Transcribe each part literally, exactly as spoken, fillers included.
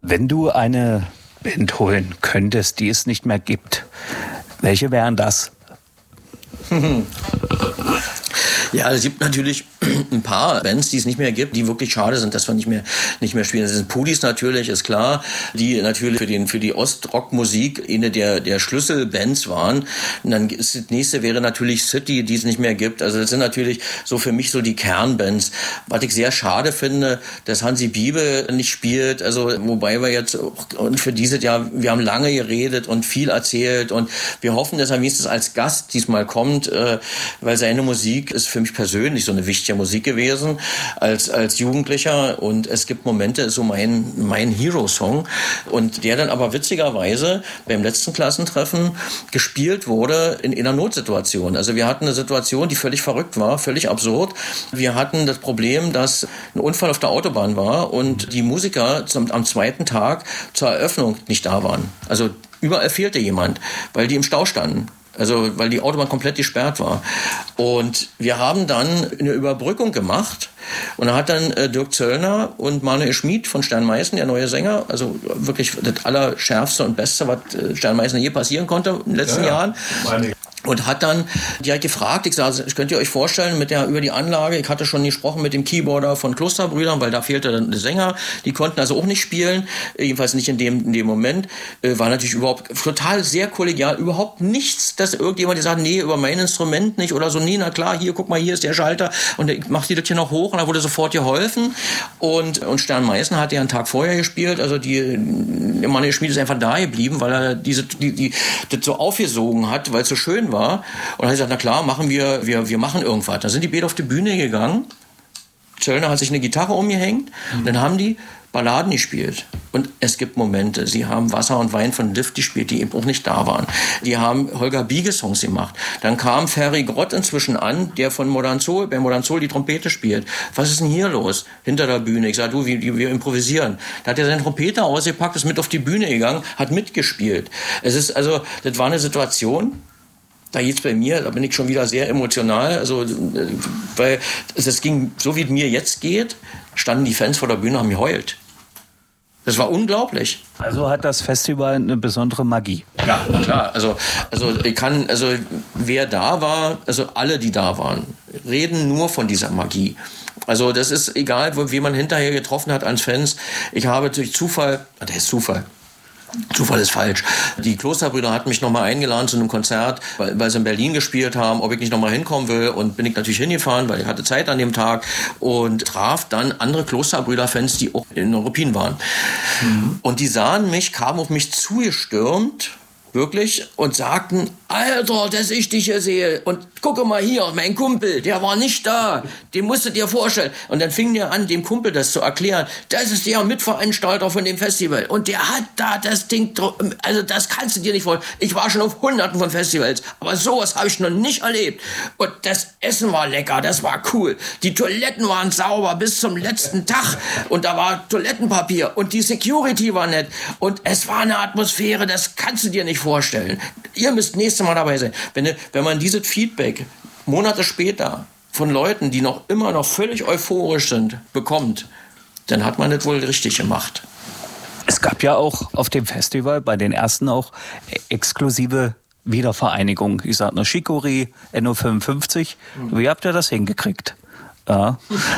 Wenn du eine Band holen könntest, die es nicht mehr gibt, welche wären das? Ja, es gibt natürlich ein paar Bands, die es nicht mehr gibt, die wirklich schade sind, dass wir nicht mehr nicht mehr spielen. Das sind Pudis natürlich, ist klar, die natürlich für den für die Ostrock-Musik eine der der Schlüsselbands waren. Und dann ist das nächste wäre natürlich City, die es nicht mehr gibt. Also das sind natürlich so für mich so die Kernbands. Was ich sehr schade finde, dass Hansi Biebe nicht spielt. Also wobei wir jetzt und für dieses Jahr, wir haben lange geredet und viel erzählt und wir hoffen, dass er wenigstens als Gast diesmal kommt, weil seine Musik ist für mich persönlich so eine wichtige Musik gewesen als als Jugendlicher und es gibt Momente, so mein mein Hero-Song und der dann aber witzigerweise beim letzten Klassentreffen gespielt wurde in, in einer Notsituation. Also wir hatten eine Situation, die völlig verrückt war, völlig absurd. Wir hatten das Problem, dass ein Unfall auf der Autobahn war und die Musiker zum, am zweiten Tag zur Eröffnung nicht da waren. Also überall fehlte jemand, weil die im Stau standen. Also, weil die Autobahn komplett gesperrt war. Und wir haben dann eine Überbrückung gemacht. Und da hat dann äh, Dirk Zöllner und Manuel Schmid von Stern-Meißen, der neue Sänger, also wirklich das Allerschärfste und Beste, was äh, Stern-Meißen je passieren konnte in den letzten ja, Jahren. Meine. Und hat dann die hat gefragt, ich sage, könnt ihr euch vorstellen, mit der über die Anlage, ich hatte schon gesprochen mit dem Keyboarder von Klosterbrüdern, weil da fehlte dann der Sänger, die konnten also auch nicht spielen, jedenfalls nicht in dem in dem Moment, äh, war natürlich überhaupt total sehr kollegial, überhaupt nichts, dass irgendjemand gesagt, nee, über mein Instrument nicht oder so, nee, na klar, hier, guck mal, hier ist der Schalter und ich mach die das hier noch hoch und da wurde sofort geholfen und, und Stern-Meißen hat ja einen Tag vorher gespielt, also die, der Manuel Schmid ist einfach da geblieben, weil er diese, die, die, das so aufgesogen hat, weil es so schön war. Und dann hat er gesagt, na klar, machen wir, wir, wir machen irgendwas. Dann sind die beide auf die Bühne gegangen. Zöllner hat sich eine Gitarre umgehängt. Mhm. Und dann haben die Balladen gespielt. Und es gibt Momente, sie haben Wasser und Wein von Lift gespielt, die eben auch nicht da waren. Die haben Holger Biege Songs gemacht. Dann kam Ferry Grott inzwischen an, der von Modern Soul, bei Modern Soul die Trompete spielt. Was ist denn hier los? Hinter der Bühne. Ich sage, du, wir, wir improvisieren. Da hat er seine Trompete ausgepackt, ist mit auf die Bühne gegangen, hat mitgespielt. Es ist also, das war eine Situation, da jetzt bei mir, da bin ich schon wieder sehr emotional, also, weil es ging, so wie es mir jetzt geht, standen die Fans vor der Bühne und haben geheult. Das war unglaublich. Also hat das Festival eine besondere Magie. Ja, klar. Also, also ich kann, also wer da war, also alle, die da waren, reden nur von dieser Magie. Also das ist egal, wie man hinterher getroffen hat als Fans. Ich habe durch Zufall, das ist Zufall, Zufall ist falsch. Die Klosterbrüder hatten mich nochmal eingeladen zu einem Konzert, weil, weil sie in Berlin gespielt haben, ob ich nicht nochmal hinkommen will. Und bin ich natürlich hingefahren, weil ich hatte Zeit an dem Tag und traf dann andere Klosterbrüder-Fans, die auch in Europin waren. Mhm. Und die sahen mich, kamen auf mich zugestürmt, wirklich, und sagten, Alter, dass ich dich hier sehe. Und gucke mal hier, mein Kumpel, der war nicht da. Den musst du dir vorstellen. Und dann fing der an, dem Kumpel das zu erklären. Das ist der Mitveranstalter von dem Festival. Und der hat da das Ding, also das kannst du dir nicht vorstellen. Ich war schon auf hunderten von Festivals, aber sowas habe ich noch nicht erlebt. Und das Essen war lecker, das war cool. Die Toiletten waren sauber bis zum letzten Tag. Und da war Toilettenpapier. Und die Security war nett. Und es war eine Atmosphäre, das kannst du dir nicht vorstellen. Ihr müsst nächstes Mal dabei sein. Wenn, wenn man dieses Feedback Monate später von Leuten, die noch immer noch völlig euphorisch sind, bekommt, dann hat man das wohl richtig gemacht. Es gab ja auch auf dem Festival bei den ersten auch exklusive Wiedervereinigung. Ich sag nur Chicorée, N O fünfundfünfzig. Mhm. Wie habt ihr das hingekriegt? Ja.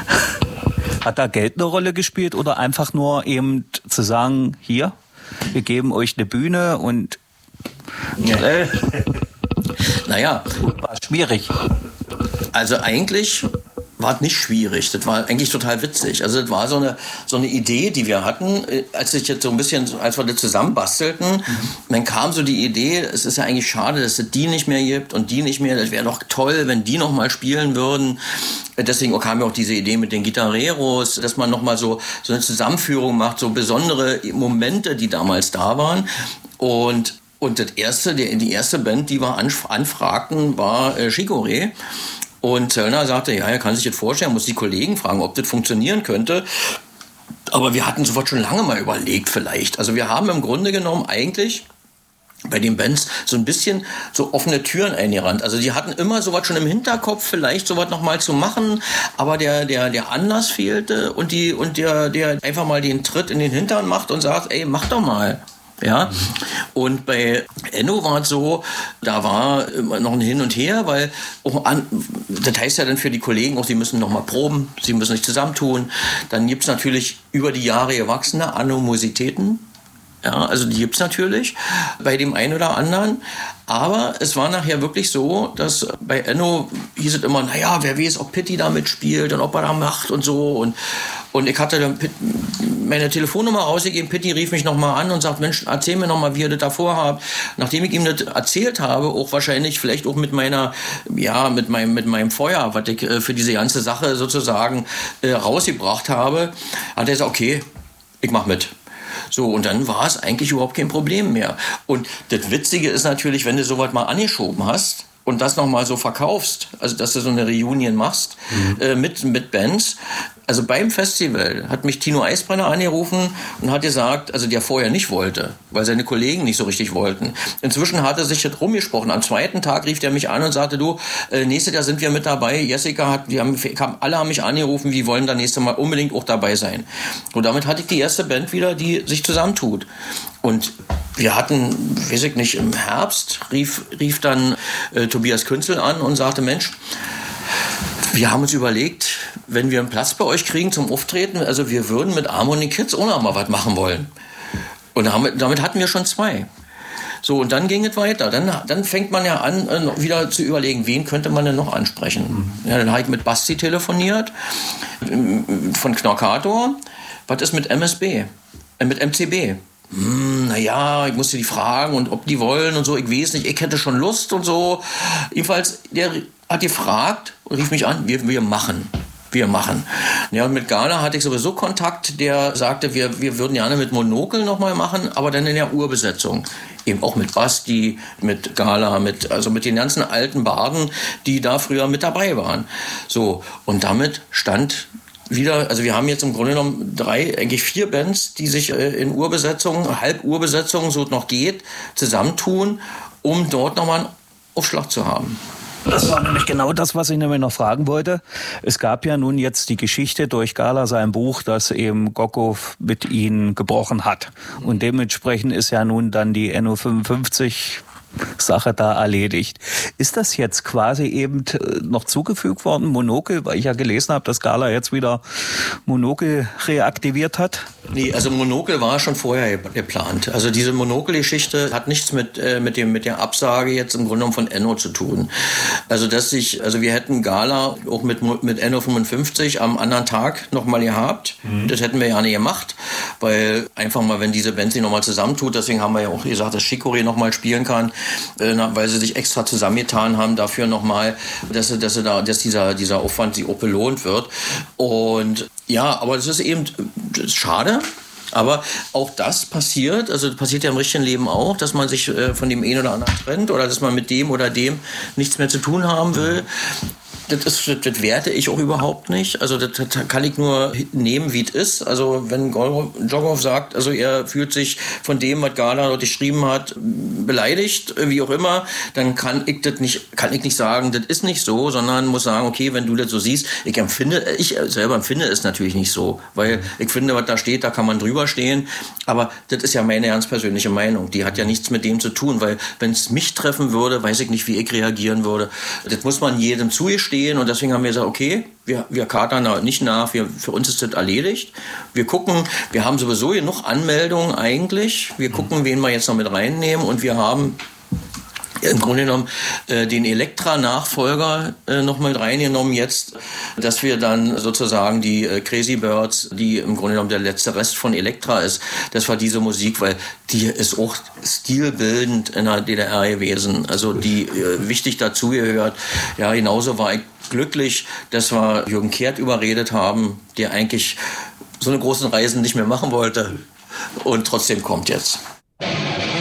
Hat da Geld eine Rolle gespielt oder einfach nur eben zu sagen, hier, wir geben euch eine Bühne und ja. äh, naja, war schwierig. Also eigentlich war es nicht schwierig. Das war eigentlich total witzig. Also das war so eine, so eine Idee, die wir hatten, als ich jetzt so ein bisschen, als wir das zusammenbastelten, mhm. dann kam so die Idee, es ist ja eigentlich schade, dass es die nicht mehr gibt und die nicht mehr. Das wäre doch toll, wenn die noch mal spielen würden. Deswegen kam ja auch diese Idee mit den Gitarreros, dass man noch mal so, so eine Zusammenführung macht, so besondere Momente, die damals da waren. Und Und das erste, die, die erste Band, die wir anfragten, war äh, Chicorée. Und Zöllner sagte, ja, er kann sich das vorstellen, muss die Kollegen fragen, ob das funktionieren könnte. Aber wir hatten sofort schon lange mal überlegt vielleicht. Also wir haben im Grunde genommen eigentlich bei den Bands so ein bisschen so offene Türen eingerannt. Also die hatten immer sowas schon im Hinterkopf, vielleicht sowas nochmal zu machen, aber der, der, der Anlass fehlte und die, und der, der einfach mal den Tritt in den Hintern macht und sagt, ey, mach doch mal. Ja, und bei Enno war es so, da war immer noch ein Hin und Her, weil auch an, das heißt ja dann für die Kollegen auch, sie müssen noch mal proben, sie müssen sich zusammentun. Dann gibt es natürlich über die Jahre gewachsene Animositäten. Ja, also die gibt's natürlich bei dem einen oder anderen. Aber es war nachher wirklich so, dass bei Enno hieß es immer, naja, wer weiß, ob Pitti da mitspielt und ob er da macht und so. Und, und ich hatte dann meine Telefonnummer rausgegeben. Pitti rief mich nochmal an und sagt, Mensch, erzähl mir nochmal, wie ihr das da vorhabt. Nachdem ich ihm das erzählt habe, auch wahrscheinlich vielleicht auch mit meiner, ja, mit meinem, mit meinem Feuer, was ich für diese ganze Sache sozusagen äh, rausgebracht habe, hat er gesagt, okay, ich mach mit. So, und dann war es eigentlich überhaupt kein Problem mehr. Und das Witzige ist natürlich, wenn du sowas mal angeschoben hast und das nochmal so verkaufst, also dass du so eine Reunion machst mhm. äh, mit, mit Bands. Also beim Festival hat mich Tino Eisbrenner angerufen und hat gesagt, also der vorher nicht wollte, weil seine Kollegen nicht so richtig wollten. Inzwischen hat er sich das rumgesprochen. Am zweiten Tag rief er mich an und sagte, du, äh, nächstes Jahr sind wir mit dabei. Jessica hat, wir haben, alle haben mich angerufen, wir wollen da nächstes Mal unbedingt auch dabei sein. Und damit hatte ich die erste Band wieder, die sich zusammentut. Und wir hatten, weiß ich nicht, im Herbst rief, rief dann äh, Tobias Künzel an und sagte, Mensch, wir haben uns überlegt, wenn wir einen Platz bei euch kriegen zum Auftreten, also wir würden mit Harmony Kids auch noch mal was machen wollen. Und damit, damit hatten wir schon zwei. So, und dann ging es weiter. Dann, dann fängt man ja an, wieder zu überlegen, wen könnte man denn noch ansprechen. Ja, dann habe ich mit Basti telefoniert, von Knorkator. Was ist mit M S B? Äh, mit M C B? Hm, naja, ich musste die fragen und ob die wollen und so, ich weiß nicht, ich hätte schon Lust und so. Jedenfalls, der hat gefragt und rief mich an, wir, wir machen. Wir machen. Ja, und mit Gala hatte ich sowieso Kontakt, der sagte, wir, wir würden gerne mit Monokel nochmal machen, aber dann in der Urbesetzung. Eben auch mit Basti, mit Gala, mit, also mit den ganzen alten Barden, die da früher mit dabei waren. So, und damit stand wieder, also wir haben jetzt im Grunde genommen drei, eigentlich vier Bands, die sich in Urbesetzung, Halb-Urbesetzung, so noch geht, zusammentun, um dort nochmal einen Aufschlag zu haben. Das war nämlich genau das, was ich nämlich noch fragen wollte. Es gab ja nun jetzt die Geschichte durch Gala, sein Buch, dass eben Gocko mit ihnen gebrochen hat. Und dementsprechend ist ja nun dann die N O fünfundfünfzig Sache da erledigt. Ist das jetzt quasi eben noch zugefügt worden, Monokel, weil ich ja gelesen habe, dass Gala jetzt wieder Monokel reaktiviert hat? Nee, also Monokel war schon vorher geplant. Also diese Monokel-Geschichte hat nichts mit, äh, mit, dem, mit der Absage jetzt im Grunde genommen von Enno zu tun. Also dass sich, also wir hätten Gala auch mit, mit N O fünfundfünfzig am anderen Tag nochmal gehabt. Mhm. Das hätten wir ja nicht gemacht, weil einfach mal, wenn diese Band sich nochmal zusammentut, deswegen haben wir ja auch gesagt, dass Chicorée nochmal spielen kann, weil sie sich extra zusammengetan haben dafür nochmal, dass, dass, da, dass dieser, dieser Aufwand sie auch belohnt wird. Und ja, aber das ist eben das ist schade. Aber auch das passiert, also das passiert ja im richtigen Leben auch, dass man sich äh, von dem einen oder anderen trennt oder dass man mit dem oder dem nichts mehr zu tun haben will. Das, ist, das, das werte ich auch überhaupt nicht. Also das, das kann ich nur nehmen, wie es ist. Also wenn Jogow sagt, also er fühlt sich von dem, was Gala dort geschrieben hat, beleidigt, wie auch immer, dann kann ich das nicht, kann ich nicht sagen, das ist nicht so, sondern muss sagen, okay, wenn du das so siehst, ich empfinde, ich selber empfinde es natürlich nicht so, weil ich finde, was da steht, da kann man drüber stehen. Aber das ist ja meine ganz persönliche Meinung. Die hat ja nichts mit dem zu tun, weil wenn es mich treffen würde, weiß ich nicht, wie ich reagieren würde. Das muss man jedem zugestehen. Und deswegen haben wir gesagt, okay, wir, wir katern da nicht nach, wir, für uns ist das erledigt. Wir gucken, wir haben sowieso genug Anmeldungen eigentlich. Wir gucken, wen wir jetzt noch mit reinnehmen. Und wir haben im Grunde genommen äh, den Elektra-Nachfolger äh, noch mit reingenommen jetzt, dass wir dann sozusagen die äh, Crazy Birds, die im Grunde genommen der letzte Rest von Elektra ist, das war diese Musik, weil die ist auch stilbildend in der D D R gewesen, also die äh, wichtig dazugehört. Ja, genauso war ich glücklich, dass wir Jürgen Kehrt überredet haben, der eigentlich so eine großen Reisen nicht mehr machen wollte und trotzdem kommt jetzt.